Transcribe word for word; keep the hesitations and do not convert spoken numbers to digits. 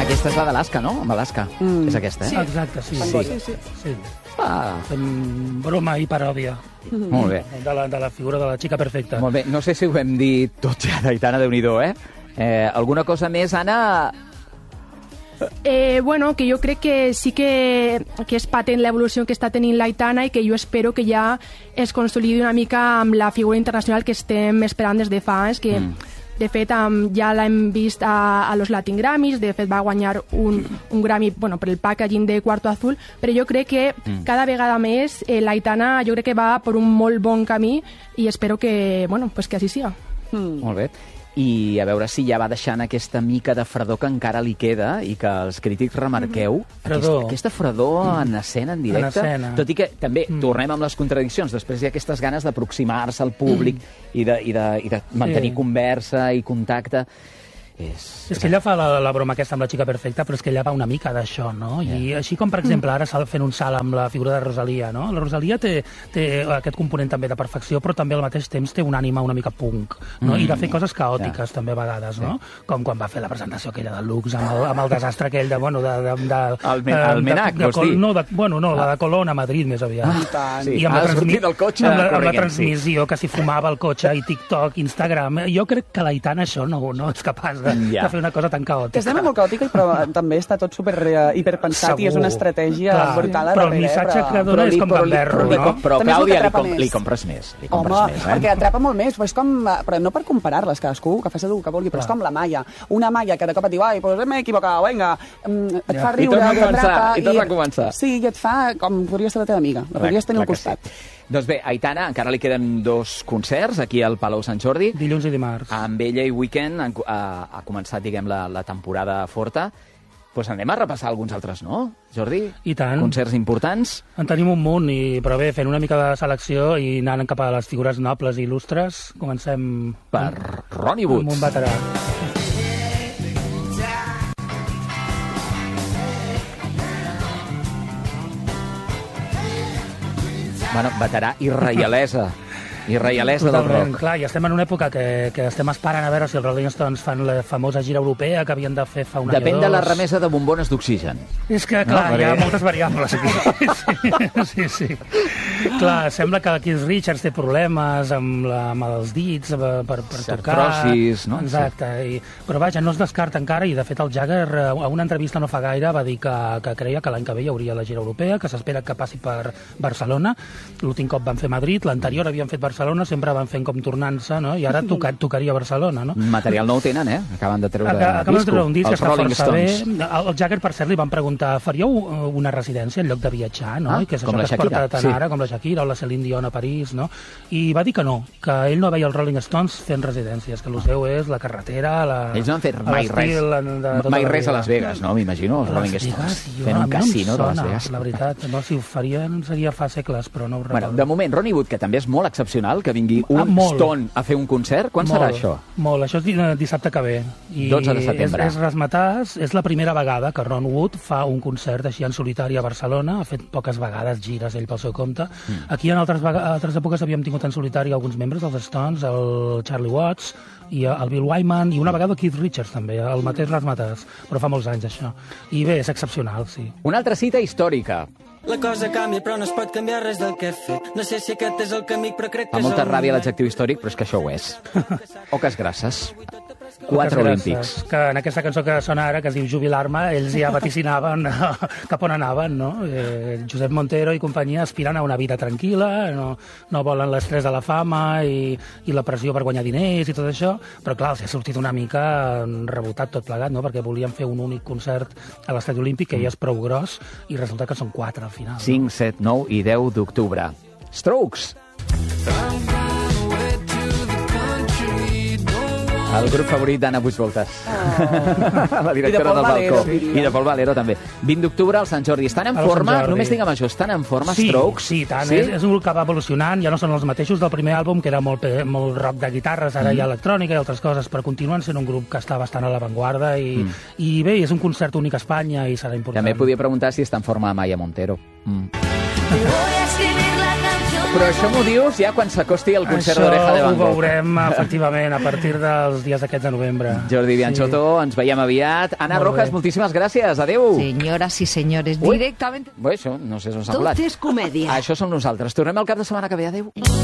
Aquesta és la d'Alaska, no? Amb Alaska. Mm. És aquesta, eh? Sí. Exacte, sí. Sí, sí. sí. sí. Ah. Fem broma i paròdia. Mm. Molt bé. De la, de la figura de la xica perfecta. Molt bé. No sé si ho hem dit tot ja d'Aitana, Déu-n'hi-do, eh? eh? Alguna cosa més, Anna? Eh, bueno, que jo crec que sí que, que és patent l'evolució que està tenint l'Aitana i que jo espero que ja es consolidi una mica amb la figura internacional que estem esperant des de fa anys, que mm. de fet um, ja l'hem vist a, a los Latin Grammys, de fet va guanyar un, un Grammy bueno, per el packaging de Cuarto Azul, però jo crec que mm. cada vegada més eh, l'Aitana jo crec que va per un molt bon camí i espero que, bueno, pues que així siga. Mm. Molt bé. I a veure si ja va deixant aquesta mica de fredor que encara li queda i que els crítics remarqueu. Mm-hmm. Aquesta, aquesta fredor mm. en escena, en directe. En escena. Tot i que també mm. tornem amb les contradiccions. Després hi ha aquestes ganes d'aproximar-se al públic mm. i, de, i, de, i de mantenir sí. conversa i contacte. És, és que ella fa la, la broma aquesta amb la xica perfecta, però és que ella va una mica d'això, no? Yeah. I així com, per exemple, ara s'ha fent un salt amb la figura de Rosalia, no? La Rosalia té, té aquest component també de perfecció, però també al mateix temps té una ànima una mica punk, no? Mm. I de fer coses caòtiques yeah. també a vegades, no? Sí. Com quan va fer la presentació aquella de Lux amb el, amb el desastre aquell de, bueno, de... de, de el, men, el Menac, vols dir? No, de, bueno, no, la de Colón a Madrid, més aviat. Ah, sí. I amb, ah, la, transmi del cotxe, amb, la, amb la corrent, transmissió sí. que s'hi fumava el cotxe i TikTok, Instagram. Jo crec que l'Aitana això no, no és capaç de, yeah. de fer una cosa tan caòtica. Que és molt caòtica, però també està tot super uh, hiperpensat. Segur. I és una estratègia clar, brutal. Però el missatge però... que dona és com gamberro, no? Però, Clàudia, li, com, li compres més. Li compres Home, més, eh? perquè atrapa molt més. Però, és com, però no per comparar-les, cadascú que faci el que vulgui, però clar. És com la Maia. Una Maia que de cop et diu, ai, pues m'he equivocat, vinga, et fa riure, I tot va començar. Sí, i et fa com podria ser la teva amiga. La podries tenir al costat. Doncs bé, Aitana, encara li queden dos concerts aquí al Palau Sant Jordi. Dilluns i dimarts. Amb ella i Weekend ha, ha començat, diguem, la, la temporada forta. Doncs pues anem a repassar alguns altres, no, Jordi? I tant. Concerts importants. En tenim un munt, i, però bé, fent una mica de selecció i anant cap a les figures nobles i il·lustres, comencem... Per Ronnie Wood. Amb un veterà. Bueno, veterà i reialesa. I reialesa del rock. Clar, i estem en una època que, que estem esperant a veure si els Rolling Stones fan la famosa gira europea que havien de fer fa un any o dos. Depèn de la remesa de bombones d'oxigen. És que, clar, no, hi ha moltes variables aquí. Sí, sí, sí. Clar, sembla que Keith Richards té problemes amb, la, amb els dits per, per, per tocar. Artrosis, no? Exacte. I, però vaja, no es descarta encara, i de fet el Jagger a una entrevista no fa gaire va dir que, que creia que l'any que ve hi hauria la gira europea, que s'espera que passi per Barcelona. L'últim cop van fer Madrid, l'anterior havien fet Barcelona, sempre van fent com tornant-se, no? I ara tocar, tocaria a Barcelona, no? Material nou tenen, eh? Acaben de treure Aca Acaben de treure un disc que està Rolling força Stones. bé. El Jagger, per cert, li van preguntar, faríeu una residència en lloc de viatjar, no? Ah, I que és com això la que es porta Shakira, tant sí. ara, com la Shakira o la Celine Dion a París, no? I va dir que no, que ell no veia els Rolling Stones fent residències, que el seu és la carretera, la... Ells no han fet mai res, tota mai res a Las Vegas, no? M'imagino, els Rolling Stones fent un casino de Las Vegas. La veritat, no, si ho farien seria fa segles, però no ho recordo. Bueno, de moment, Ronnie Wood, que també és molt excepcional, que vingui un ah, Stone a fer un concert, quan molt, serà això? Molt, això és dissabte que ve. I dotze de setembre. És, és rasmatàs, és la primera vegada que Ron Wood fa un concert així en solitari a Barcelona, ha fet poques vegades gires ell pel seu compte. Mm. Aquí en altres, altres èpoques havíem tingut en solitari alguns membres dels Stones, el Charlie Watts, i el Bill Wyman, i una vegada Keith Richards també, el mateix rasmatàs, però fa molts anys això. I bé, és excepcional, sí. Una altra cita històrica. La cosa canvia, però no es pot canviar res del que he fet. No sé si aquest és el camí, però crec que és el... Fa molta ràbia l'adjectiu històric, però és que això ho és. Oques grasses. Quatre olímpics. Que en aquesta cançó que sona ara, que es diu Jubilar-me, ells ja vaticinaven cap on anaven, no? Eh, Josep Montero i companyia aspirant a una vida tranquil·la, no, no volen l'estrès de la fama i, i la pressió per guanyar diners i tot això, però clar, els ha sortit una mica rebotat tot plegat, no? Perquè volien fer un únic concert a l'Estadi Olímpic, que ja és prou gros, i resulta que són quatre al final. cinc, set, nou i deu d'octubre. Strokes! El grup favorit d'Anna Puigvoltes. Oh. La directora del balcó. I de Pol Valero, també. vint d'octubre al Sant Jordi. Estan en forma? Només digue'm això, estan en forma sí, Strokes? Sí, tant. Sí? És, és un grup que va evolucionant, ja no són els mateixos del primer àlbum, que era molt, molt rock de guitarres, ara mm. hi ha electrònica i altres coses, però continuen sent un grup que està bastant a l'avantguarda i, mm. i bé, és un concert únic a Espanya i serà important. També podia preguntar si està en forma Maya Montero. Mm. Però això m'ho dius ja quan s'acosti el concert d'Oreja de Van Gogh. Això ho veurem, efectivament, a partir dels dies aquests de novembre. Jordi Bianchotto, sí. Ens veiem aviat. Ana Molt Rojas, bé. Moltíssimes gràcies. Adéu. Senyores i senyores, directament... Bé, això, no sé on s'ha volat. Tot és comèdia. Això som nosaltres. Tornem el cap de setmana que ve. Adéu.